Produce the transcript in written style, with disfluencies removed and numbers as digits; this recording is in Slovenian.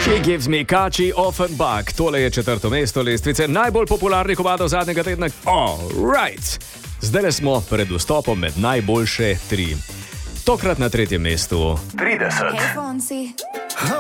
She gives me Kachi Offenbach. Tole je 4. mesto lestvice najbolj popularnih komadov zadnjega tedna. All right. Zdaj smo pred vstopom med najboljše 3. Tokrat na 3. mestu 30. Hey, Fonsi.